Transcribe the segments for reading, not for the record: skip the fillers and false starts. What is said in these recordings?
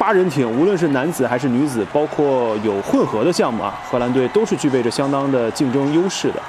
八人艇，无论是男子还是女子，包括有混合的项目啊，荷兰队都是具备着相当的竞争优势的。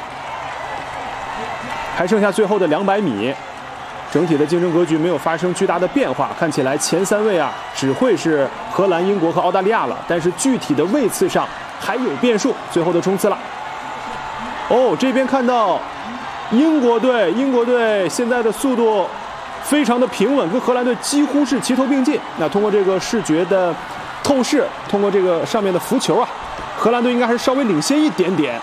还剩下最后的200米，整体的竞争格局没有发生巨大的变化，看起来前3位啊只会是荷兰、英国和澳大利亚了，但是具体的位次上还有变数。最后的冲刺了。哦，这边看到英国队现在的速度非常的平稳，跟荷兰队几乎是齐头并进。那通过这个视觉的透视，通过这个上面的浮球啊，荷兰队应该还是稍微领先一点点。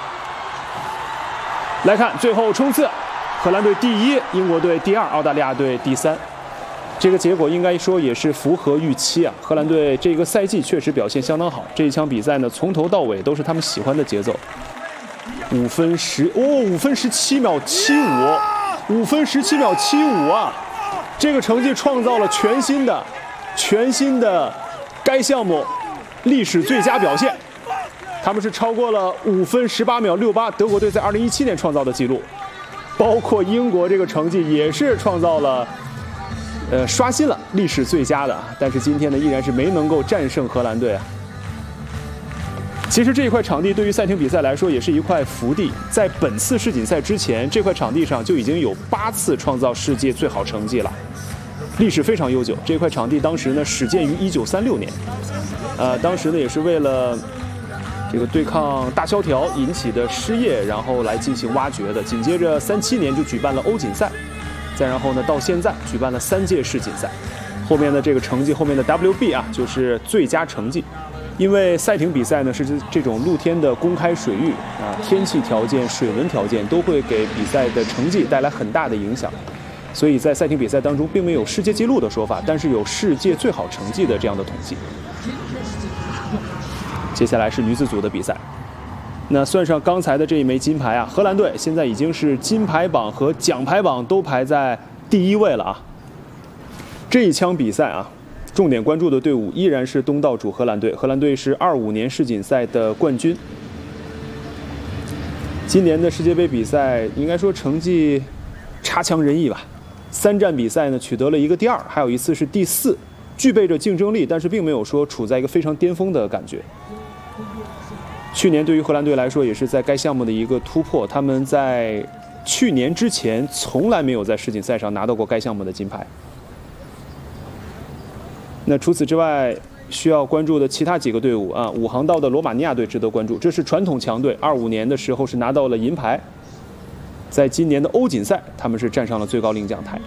来看最后冲刺，荷兰队第1，英国队第2，澳大利亚队第3。这个结果应该说也是符合预期啊。荷兰队这个赛季确实表现相当好，这一场比赛呢从头到尾都是他们喜欢的节奏。5分17秒75，5分17秒75啊！这个成绩创造了全新的该项目历史最佳表现。他们是超过了5分18秒68，德国队在2017年创造的记录，包括英国这个成绩也是创造了，刷新了历史最佳的。但是今天呢，依然是没能够战胜荷兰队啊。其实这一块场地对于赛艇比赛来说也是一块福地，在本次世锦赛之前，这块场地上就已经有8次创造世界最好成绩了，历史非常悠久。这块场地当时呢始建于1936年，当时呢也是为了这个对抗大萧条引起的失业，然后来进行挖掘的。紧接着37年就举办了欧锦赛，再然后呢到现在举办了3届世锦赛。后面的这个成绩，后面的 WB 啊就是最佳成绩。因为赛艇比赛呢是这种露天的公开水域啊，天气条件、水文条件都会给比赛的成绩带来很大的影响，所以在赛艇比赛当中并没有世界纪录的说法，但是有世界最好成绩的这样的统计。接下来是女子组的比赛，那算上刚才的这一枚金牌啊，荷兰队现在已经是金牌榜和奖牌榜都排在第1位了啊。这一枪比赛啊，重点关注的队伍依然是东道主荷兰队。荷兰队是25年世锦赛的冠军，今年的世界杯比赛应该说成绩差强人意吧。3站比赛呢取得了一个第2，还有一次是第4，具备着竞争力，但是并没有说处在一个非常巅峰的感觉。去年对于荷兰队来说也是在该项目的一个突破，他们在去年之前从来没有在世锦赛上拿到过该项目的金牌。那除此之外，需要关注的其他几个队伍啊，5航道的罗马尼亚队值得关注，这是传统强队，25年的时候是拿到了银牌，在今年的欧锦赛，他们是站上了最高领奖台。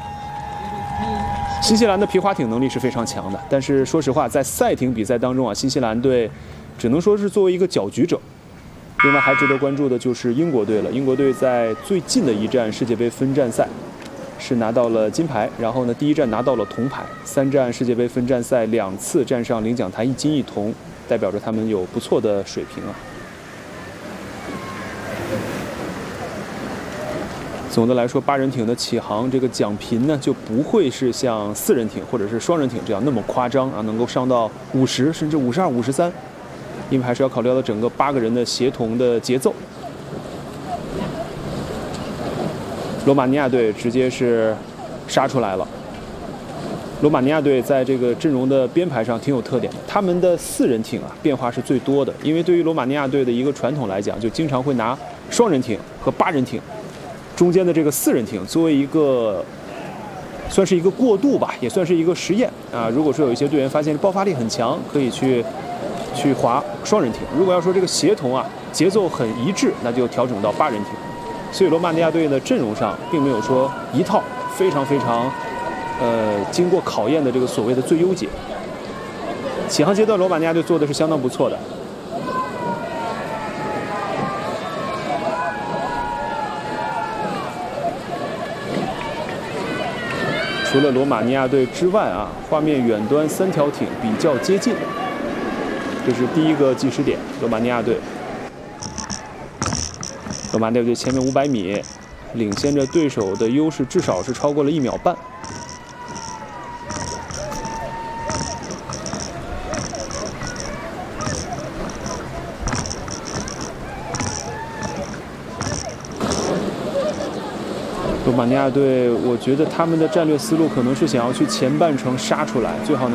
新西兰的皮划艇能力是非常强的，但是说实话，在赛艇比赛当中啊，新西兰队只能说是作为一个搅局者。另外还值得关注的就是英国队了，英国队在最近的一站世界杯分站赛是拿到了金牌，然后呢，第1站拿到了铜牌，3站世界杯分站赛2次站上领奖台，1金1铜，代表着他们有不错的水平啊。总的来说，8人艇的起航这个奖频呢，就不会是像4人艇或者是双人艇这样那么夸张啊，能够上到50甚至52、53，因为还是要考虑到整个8个人的协同的节奏。罗马尼亚队直接是杀出来了。罗马尼亚队在这个阵容的编排上挺有特点的，他们的4人艇啊变化是最多的，因为对于罗马尼亚队的一个传统来讲，就经常会拿双人艇和8人艇中间的这个4人艇作为一个算是一个过渡吧，也算是一个实验啊。如果说有一些队员发现爆发力很强，可以去划双人艇；如果要说这个协同啊节奏很一致，那就调整到8人艇。所以罗马尼亚队的阵容上并没有说一套非常经过考验的这个所谓的最优解。起航阶段罗马尼亚队做的是相当不错的。除了罗马尼亚队之外啊，画面远端3条艇比较接近，这是第1个计时点，罗马尼亚队。罗马尼亚队前面500米领先着对手的优势，至少是超过了1秒半。罗马尼亚队，我觉得他们的战略思路可能是想要去前半程杀出来，最好能